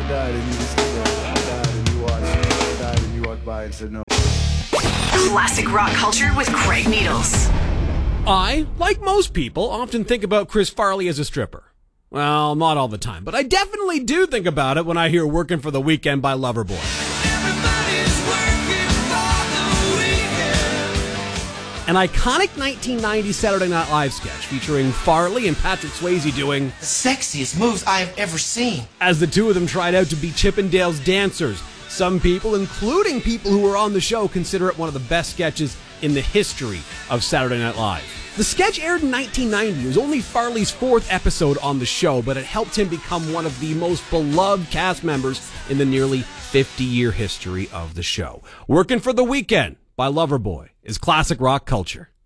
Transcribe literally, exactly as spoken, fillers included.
died and you just I died and you watched. I died and you walked by and said no. Classic rock culture with Craig Needles. I, like most people, often think about Chris Farley as a stripper. Well, not all the time, but I definitely do think about it when I hear Working for the Weekend by Loverboy. An iconic nineteen ninety Saturday Night Live sketch featuring Farley and Patrick Swayze doing the sexiest moves I have ever seen. As the two of them tried out to be Chippendales dancers. Some people, including people who were on the show, consider it one of the best sketches in the history of Saturday Night Live. The sketch aired in nineteen ninety. It was only Farley's fourth episode on the show, but it helped him become one of the most beloved cast members in the nearly fifty-year history of the show. Working for the Weekend by Loverboy is classic rock culture.